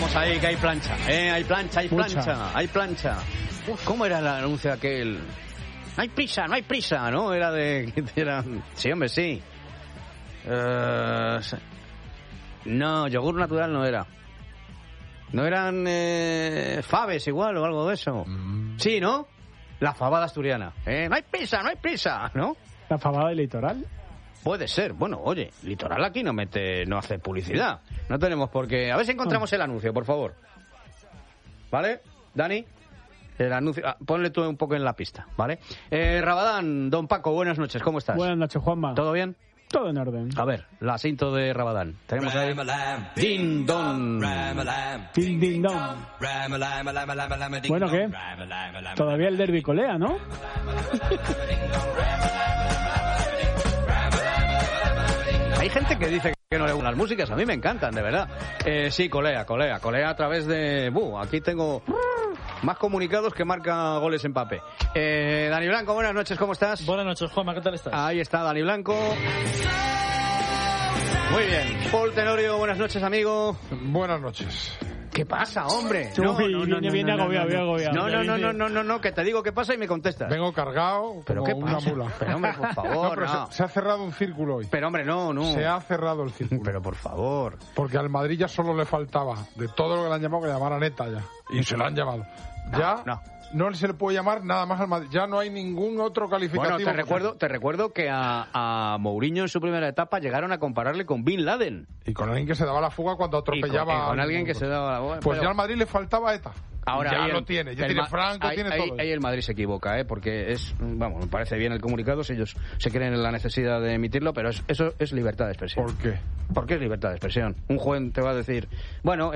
Vamos ahí, que hay plancha. Hay plancha, hay plancha, hay plancha. ¿Cómo era el anuncio aquel? No hay prisa, ¿no? Era de... Sí, hombre, sí. No, yogur natural no era. ¿No eran faves igual o algo de eso? Sí, ¿no? La fabada asturiana. No hay prisa, ¿no? ¿La fabada del litoral? Puede ser. Bueno, oye, Litoral aquí no hace publicidad. No tenemos por qué... A ver si encontramos el anuncio, por favor. ¿Vale? Dani, el anuncio... ponle tú un poco en la pista, ¿vale? Rabadán, don Paco, buenas noches, ¿cómo estás? Buenas noches, Juanma. ¿Todo bien? Todo en orden. A ver, la cinto de Rabadán. Tenemos ahí... Din don. Din din don. Bueno, ¿qué? Todavía el derbi colea, ¿no? Hay gente que dice que no le gustan las músicas, a mí me encantan, de verdad. Sí, colea a través de... aquí tengo más comunicados que marca goles en papel. Dani Blanco, buenas noches, ¿cómo estás? Buenas noches, Juanma, ¿qué tal estás? Ahí está Dani Blanco. Muy bien. Paul Tenorio, buenas noches, amigo. Buenas noches. ¿Qué pasa, hombre? Viene agobiado. No, que te digo qué pasa y me contestas. Vengo cargado ¿Pero como qué pasa? una mula. Pero, hombre, por favor, no. Se ha cerrado un círculo hoy. Pero, hombre, no. Se ha cerrado el círculo. Pero, por favor. Porque al Madrid ya solo le faltaba, de todo lo que le han llamado, que llamar a Neta ya. Y se lo han llamado. Ya no se le puede llamar nada más al Madrid. Ya no hay ningún otro calificativo. Bueno, te recuerdo que a Mourinho en su primera etapa llegaron a compararle con Bin Laden. Y con alguien que se daba la fuga cuando atropellaba. Con alguien que se daba la fuga. Pues ya al Madrid le faltaba ETA. Ahora ya lo tiene. Ya tiene Franco, tiene todo. Ahí el Madrid se equivoca, porque es... Vamos, me parece bien el comunicado si ellos se creen en la necesidad de emitirlo, pero eso es libertad de expresión. ¿Por qué? Porque es libertad de expresión. Un juez te va a decir... Bueno...